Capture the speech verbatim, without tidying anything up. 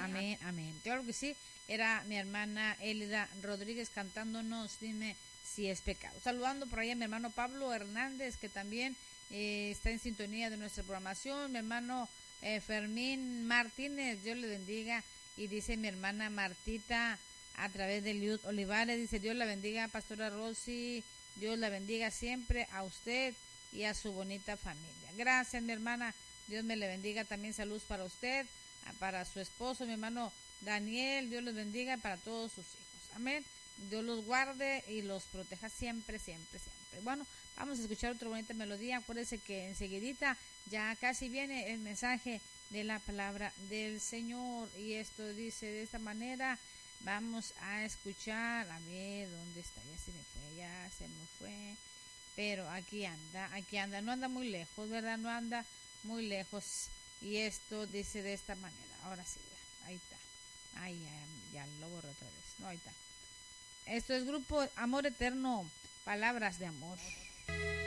amén, amén. Claro que sí, era mi hermana Elida Rodríguez cantándonos, dime si es pecado. Saludando por ahí a mi hermano Pablo Hernández, que también eh, está en sintonía de nuestra programación, mi hermano eh, Fermín Martínez, Dios le bendiga, y dice mi hermana Martita, a través de Liud Olivares, dice Dios la bendiga, Pastora Rosy, Dios la bendiga siempre a usted y a su bonita familia. Gracias, mi hermana, Dios me le bendiga, también saludos para usted, para su esposo, mi hermano Daniel, Dios los bendiga, para todos sus hijos, amén. Dios los guarde y los proteja siempre, siempre, siempre. Bueno, vamos a escuchar otra bonita melodía. Acuérdense que enseguidita ya casi viene el mensaje de la palabra del Señor. Y esto dice de esta manera. Vamos a escuchar. A ver, ¿dónde está? Ya se me fue, ya se me fue. Pero aquí anda, aquí anda. No anda muy lejos, ¿verdad? No anda muy lejos. Y esto dice de esta manera. Ahora sí, ya, ahí está. Ay, ya, ya lo borro otra vez. No, ahí está. Esto es Grupo Amor Eterno, Palabras de Amor.